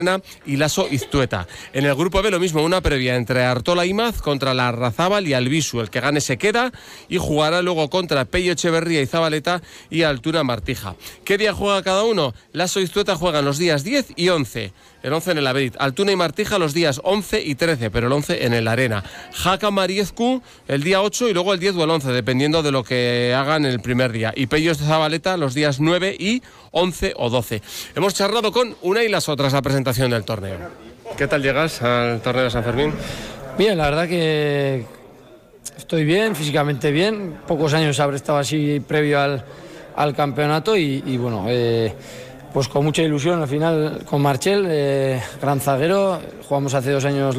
y Lasso Iztueta. En el grupo B lo mismo, una previa entre Artola Imaz contra Larrazábal y Albisu. El que gane se queda y jugará luego contra Pello Echeverría y Zabaleta y Altuna Martija. ¿Qué día juega cada uno? Lasso y Iztueta juegan los días 10 y 11. El 11 en el Aberit. Altuna y Martija los días 11 y 13, pero el 11 en el Arena. Jaca Mariezcu el día 8 y luego el 10 o el 11, dependiendo de lo que hagan el primer día. Y Pello Zabaleta los días 9 y 11 o 12. Hemos charlado con una y las otras la presentación del torneo. ¿Qué tal llegas al torneo de San Fermín? Bien, la verdad que estoy bien, físicamente bien. Pocos años habré estado así previo al campeonato y bueno, pues con mucha ilusión al final con Marchel, gran zaguero. Jugamos hace 2 años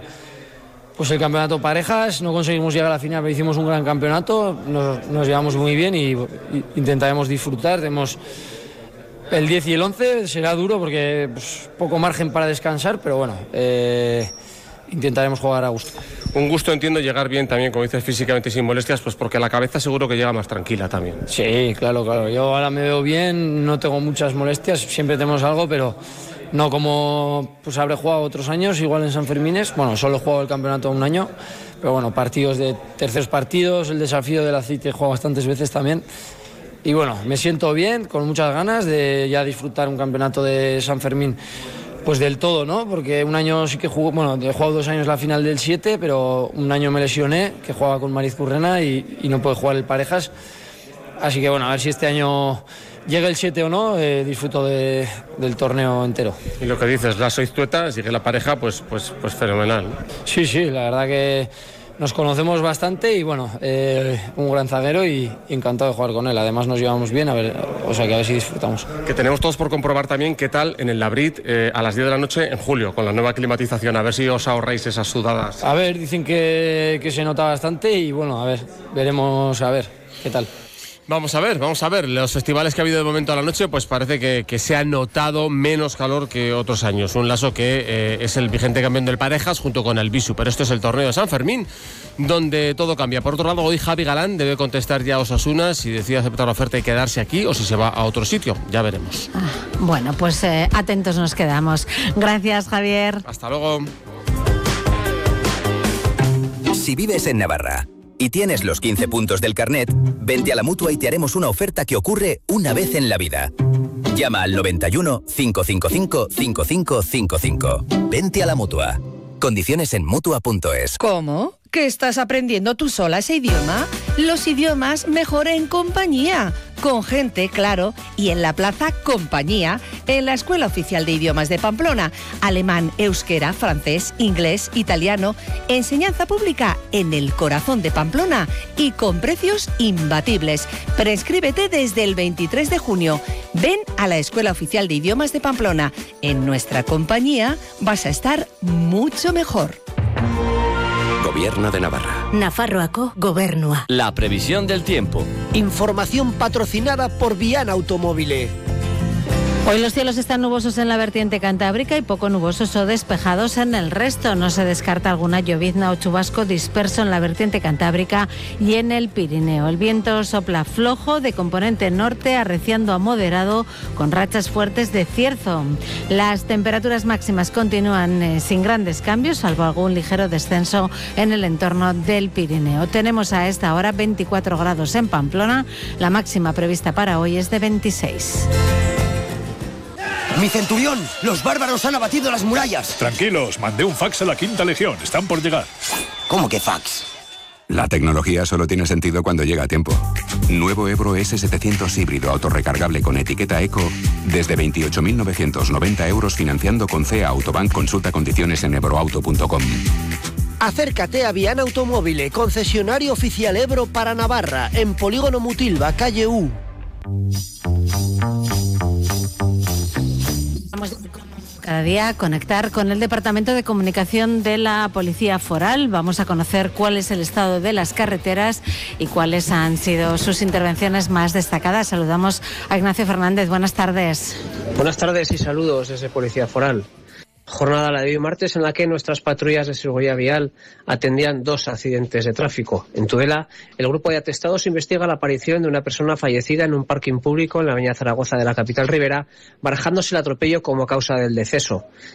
el campeonato parejas, no conseguimos llegar a la final, pero hicimos un gran campeonato, nos llevamos muy bien y intentaremos disfrutar. Tenemos el 10 y el 11, será duro porque poco margen para descansar, pero bueno, intentaremos jugar a gusto. Un gusto, entiendo, llegar bien también, como dices, físicamente y sin molestias, pues porque la cabeza seguro que llega más tranquila también. Sí, claro. Yo ahora me veo bien, no tengo muchas molestias, siempre tenemos algo, pero no como pues habré jugado otros años, igual en San Fermines. Bueno, solo he jugado el campeonato un año, pero bueno, partidos de terceros partidos, el desafío del Aceite he jugado bastantes veces también. Y bueno, me siento bien, con muchas ganas de ya disfrutar un campeonato de San Fermín, pues del todo, ¿no? Porque un año sí que jugué, bueno, he jugado 2 años la final del 7, pero un año me lesioné, que jugaba con Mariz Currena y no pude jugar el parejas. Así que bueno, a ver si este año llega el 7 o no, disfruto del torneo entero. Y lo que dices, Lasso Iztueta, sigue la pareja, pues fenomenal, ¿no? Sí, la verdad que nos conocemos bastante y bueno, un gran zaguero y encantado de jugar con él. Además nos llevamos bien, a ver si disfrutamos. Que tenemos todos por comprobar también qué tal en el Labrit a las 10 de la noche en julio, con la nueva climatización, a ver si os ahorráis esas sudadas. A ver, dicen que se nota bastante y bueno, a ver, veremos a ver qué tal. Vamos a ver, los festivales que ha habido de momento a la noche, pues parece que se ha notado menos calor que otros años. Un Lasso que es el vigente campeón del parejas junto con el Bisu, pero esto es el torneo de San Fermín, donde todo cambia. Por otro lado, hoy Javi Galán debe contestar ya a Osasuna si decide aceptar la oferta y quedarse aquí o si se va a otro sitio, ya veremos. Bueno, pues atentos nos quedamos. Gracias, Javier. Hasta luego. Si vives en Navarra y tienes los 15 puntos del carnet, vente a la Mutua y te haremos una oferta que ocurre una vez en la vida. Llama al 91 555 5555. Vente a la Mutua. Condiciones en Mutua.es. ¿Cómo? ¿Que estás aprendiendo tú sola ese idioma? Los idiomas mejor en compañía. Con gente, claro, y en la Plaza Compañía, en la Escuela Oficial de Idiomas de Pamplona. Alemán, euskera, francés, inglés, italiano. Enseñanza pública en el corazón de Pamplona y con precios imbatibles. Prescríbete desde el 23 de junio. Ven a la Escuela Oficial de Idiomas de Pamplona. En nuestra compañía vas a estar mucho mejor. Gobierno de Navarra. Nafarroako Gobernua. La previsión del tiempo. Información patrocinada por Viana Automóvil. Hoy los cielos están nubosos en la vertiente cantábrica y poco nubosos o despejados en el resto. No se descarta alguna llovizna o chubasco disperso en la vertiente cantábrica y en el Pirineo. El viento sopla flojo de componente norte, arreciando a moderado con rachas fuertes de cierzo. Las temperaturas máximas continúan sin grandes cambios, salvo algún ligero descenso en el entorno del Pirineo. Tenemos a esta hora 24 grados en Pamplona. La máxima prevista para hoy es de 26. ¡Mi centurión! ¡Los bárbaros han abatido las murallas! Tranquilos, mandé un fax a la Quinta Legión. Están por llegar. ¿Cómo que fax? La tecnología solo tiene sentido cuando llega a tiempo. Nuevo Ebro S700 híbrido autorrecargable con etiqueta Eco desde 28.990 euros financiando con CEA Autobank. Consulta condiciones en ebroauto.com. Acércate a Viana Automóvil, concesionario oficial Ebro para Navarra, en Polígono Mutilva, calle U. Vamos cada día a conectar con el Departamento de Comunicación de la Policía Foral. Vamos a conocer cuál es el estado de las carreteras y cuáles han sido sus intervenciones más destacadas. Saludamos a Ignacio Fernández. Buenas tardes. Buenas tardes y saludos desde Policía Foral. Jornada la de hoy martes en la que nuestras patrullas de seguridad vial atendían 2 accidentes de tráfico. En Tudela, el grupo de atestados investiga la aparición de una persona fallecida en un parking público en la avenida Zaragoza de la capital ribera, barajándose el atropello como causa del deceso.